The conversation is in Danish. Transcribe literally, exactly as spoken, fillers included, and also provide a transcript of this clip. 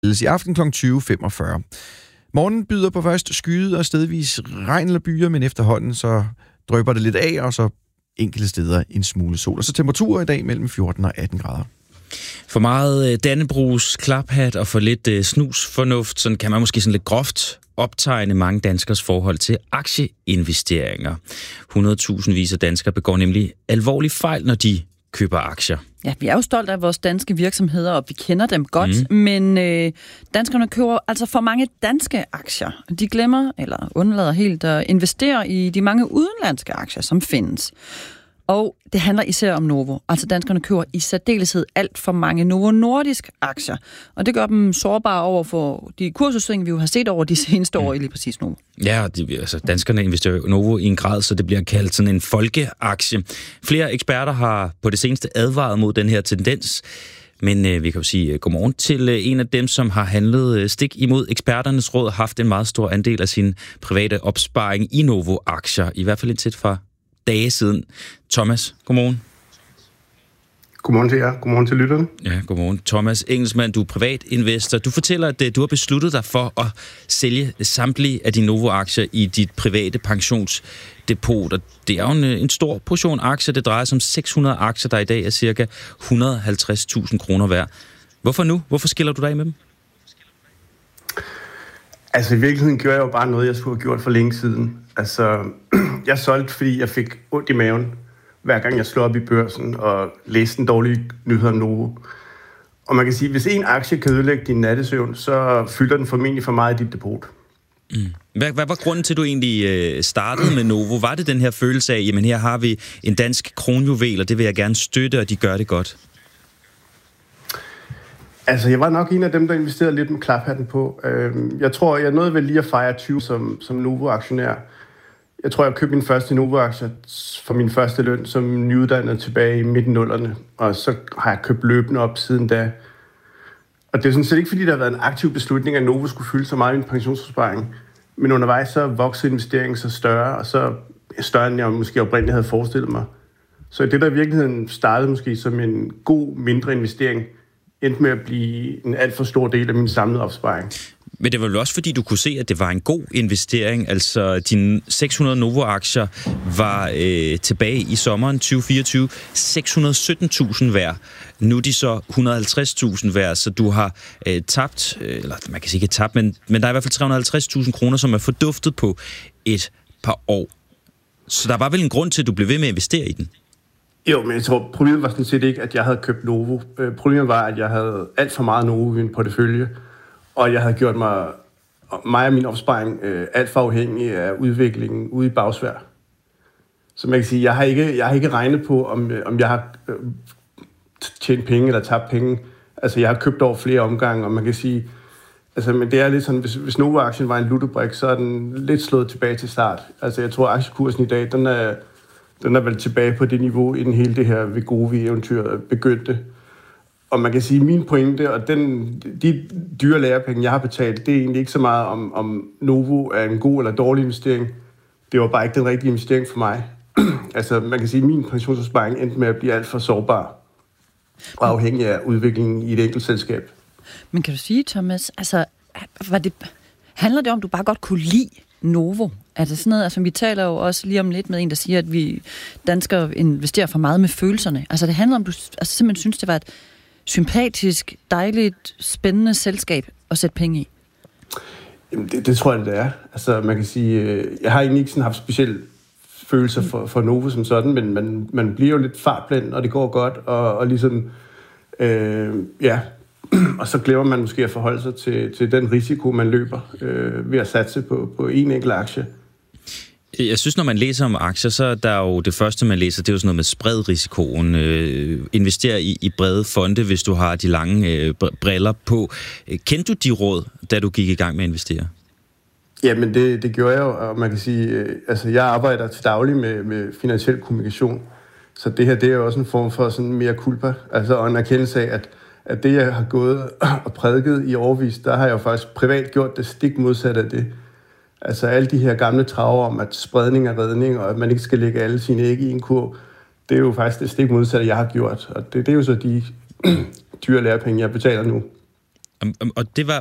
i aften kl. tyve femogfyrre. Morgen byder på først skyde og stedvis regn eller byer, men efterhånden så drypper det lidt af, og så enkelte steder en smule sol. Og så temperaturer i dag mellem fjorten og atten grader. For meget Dannebrogs klaphat og for lidt uh, snusfornuft, sådan kan man måske sådan lidt groft optegne mange danskers forhold til aktieinvesteringer. hundredtusindvis af danskere begår nemlig alvorlig fejl, når de køber aktier. Ja, vi er jo stolte af vores danske virksomheder, og vi kender dem godt, mm. men øh, danskerne køber altså for mange danske aktier. De glemmer eller undlader helt at investere i de mange udenlandske aktier, som findes. Og det handler især om Novo. Altså danskerne køber i særdeleshed alt for mange Novo Nordisk aktier. Og det gør dem sårbare over for de kursudsving, vi jo har set over de seneste år i lige præcis Novo. Ja, de, altså danskerne investerer i Novo i en grad, så det bliver kaldt sådan en folkeaktie. Flere eksperter har på det seneste advaret mod den her tendens. Men øh, vi kan jo sige godmorgen til øh, en af dem, som har handlet øh, stik imod eksperternes råd, haft en meget stor andel af sin private opsparing i Novo-aktier. I hvert fald indtil fra dage siden. Thomas, godmorgen. Godmorgen til jer. Godmorgen til lytterne. Ja, godmorgen. Thomas Engelsmann, du er privatinvestor. Du fortæller, at du har besluttet dig for at sælge samtlige af dine Novo-aktier i dit private pensionsdepot. Og det er jo en, en stor portion aktier. Det drejer sig om seks hundrede aktier, der i dag er cirka et hundrede og halvtreds tusind kroner værd. Hvorfor nu? Hvorfor skiller du dig med dem? Altså i virkeligheden gjorde jeg jo bare noget, jeg skulle have gjort for længe siden. Altså, jeg solgte, fordi jeg fik ondt i maven, hver gang jeg slog op i børsen og læste en dårlig nyhed om Novo. Og man kan sige, at hvis en aktie kan ødelægge din nattesøvn, så fylder den formentlig for meget i dit depot. Mm. Hvad, hvad var grunden til, at du egentlig øh, startede med Novo? Var det den her følelse af, jamen her har vi en dansk kronjuvel, og det vil jeg gerne støtte, og de gør det godt? Altså, jeg var nok en af dem, der investerede lidt med klaphatten på. Jeg tror, jeg nåede vel lige at fejre tyve som, som Novo-aktionær. Jeg tror, jeg købte min første Novo-aktie for min første løn som nyuddannet tilbage i midten nullerne. Og så har jeg købt løbende op siden da. Og det er sådan set ikke, fordi der har været en aktiv beslutning, at Novo skulle fylde så meget i min pensionsopsparing. Men undervejs så voksede investeringen så større, og så større, end jeg måske oprindeligt havde forestillet mig. Så det, der i virkeligheden startede måske som en god, mindre investering, endte med at blive en alt for stor del af min samlede opsparing. Men det var vel også, fordi du kunne se, at det var en god investering. Altså, dine seks hundrede Novo-aktier var øh, tilbage i sommeren tyve fireogtyve seks hundrede og sytten tusind værd. Nu er de så et hundrede og halvtreds tusind værd, så du har øh, tabt, øh, eller man kan sige ikke tabt, men, men der er i hvert fald tre hundrede og halvtreds tusind kroner, som er forduftet på et par år. Så der var vel en grund til, at du blev ved med at investere i den? Jo, men jeg tror, problemet var sådan set ikke, at jeg havde købt Novo. Problemet var, at jeg havde alt for meget Novo i en portefølje, og jeg havde gjort mig, mig og min opsparing alt for afhængig af udviklingen ude i bagsvær. Så man kan sige, jeg har ikke, jeg har ikke regnet på, om, om jeg har tjent penge eller tabt penge. Altså, jeg har købt over flere omgange, og man kan sige, altså, men det er lidt sådan, hvis, hvis Novo-aktien var en luttobrik, så er den lidt slået tilbage til start. Altså, jeg tror, at aktiekursen i dag, den er Den er vel tilbage på det niveau, inden hele det her Wegovy-eventyr begyndte. Og man kan sige, at min pointe, og den, de dyre lærepenge, jeg har betalt, det er egentlig ikke så meget om, om Novo er en god eller dårlig investering. Det var bare ikke den rigtige investering for mig. Altså, man kan sige, at min pensionsopsparing endte med at blive alt for sårbar og afhængig af udviklingen i et enkelt selskab. Men kan du sige, Thomas, altså, var det, handler det om, at du bare godt kunne lide Novo? Er det sådan noget, altså vi taler jo også lige om lidt med en, der siger, at vi danskere investerer for meget med følelserne. Altså det handler om, du altså, simpelthen synes, det var et sympatisk, dejligt, spændende selskab at sætte penge i? Jamen det, det tror jeg, det er. Altså man kan sige, jeg har egentlig ikke sådan haft specielle følelser for, for Novo som sådan, men man, man bliver jo lidt fartblind, og det går godt, og, og ligesom, øh, ja... Og så glemmer man måske at forholde sig til, til den risiko, man løber øh, ved at satse på, på en enkelt aktie. Jeg synes, når man læser om aktier, så er der jo det første, man læser, det er jo sådan noget med spredrisikoen. Øh, investere i, i brede fonde, hvis du har de lange øh, briller på. Kendte du de råd, da du gik i gang med at investere? Jamen, det, det gjorde jeg jo, og man kan sige, øh, altså jeg arbejder til daglig med, med finansiel kommunikation, så det her, det er jo også en form for sådan mere culpa, altså en erkendelse af, at at det, jeg har gået og prædiket i årevis, der har jeg jo faktisk privat gjort det stik modsat af det. Altså alle de her gamle traver om, at spredning er redning, og at man ikke skal lægge alle sine æg i en kurv, det er jo faktisk det stik modsatte, jeg har gjort. Og det, det er jo så de dyre lærepenge, jeg betaler nu. Og det var